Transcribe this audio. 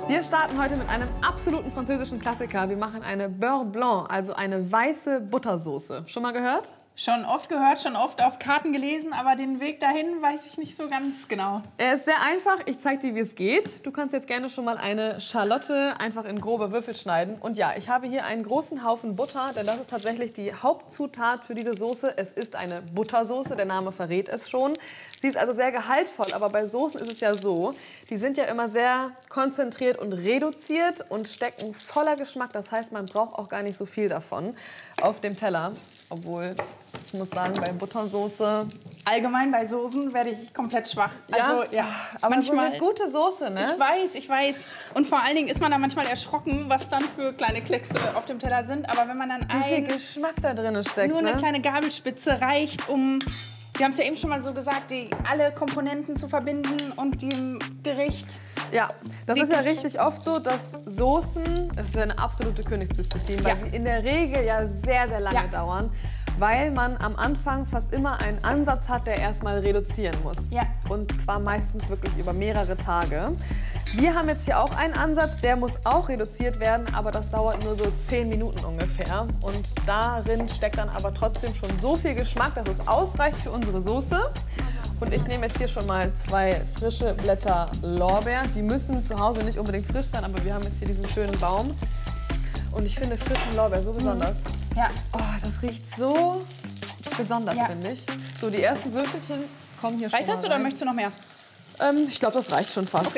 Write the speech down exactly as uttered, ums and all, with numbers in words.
Wir starten heute mit einem absoluten französischen Klassiker. Wir machen eine Beurre Blanc, also eine weiße Buttersoße. Schon mal gehört? Schon oft gehört, schon oft auf Karten gelesen, aber den Weg dahin weiß ich nicht so ganz genau. Er ist sehr einfach. Ich zeige dir, wie es geht. Du kannst jetzt gerne schon mal eine Schalotte einfach in grobe Würfel schneiden. Und ja, ich habe hier einen großen Haufen Butter, denn das ist tatsächlich die Hauptzutat für diese Soße. Es ist eine Buttersoße, der Name verrät es schon. Sie ist also sehr gehaltvoll, aber bei Soßen ist es ja so, die sind ja immer sehr konzentriert und reduziert und stecken voller Geschmack. Das heißt, man braucht auch gar nicht so viel davon auf dem Teller. Obwohl, ich muss sagen, bei Buttersoße... Allgemein bei Soßen werde ich komplett schwach. Ja, also, ja aber manchmal, so eine gute Soße, ne? Ich weiß, ich weiß. Und vor allen Dingen ist man da manchmal erschrocken, was dann für kleine Kleckse auf dem Teller sind. Aber wenn man dann Wie viel ein, Geschmack da drin steckt, nur eine ne? kleine Gabelspitze reicht, um... Wir haben es ja eben schon mal so gesagt, die, alle Komponenten zu verbinden und dem Gericht... Ja, das ist ja richtig oft so, dass Soßen, das ist ja eine absolute Königsdisziplin, weil Ja. sie in der Regel ja sehr, sehr lange Ja. dauern, weil man am Anfang fast immer einen Ansatz hat, der erstmal reduzieren muss. Ja. Und zwar meistens wirklich über mehrere Tage. Wir haben jetzt hier auch einen Ansatz, der muss auch reduziert werden, aber das dauert nur so zehn Minuten ungefähr. Und darin steckt dann aber trotzdem schon so viel Geschmack, dass es ausreicht für unsere Soße. Und ich nehme jetzt hier schon mal zwei frische Blätter Lorbeer. Die müssen zu Hause nicht unbedingt frisch sein, aber wir haben jetzt hier diesen schönen Baum. Und ich finde frischen Lorbeer so besonders. Ja. Oh, das riecht so besonders, Ja. finde ich. So, die ersten Würfelchen kommen hier Reicht schon das mal oder rein. möchtest du noch mehr? Ähm, ich glaube, das reicht schon fast. Okay.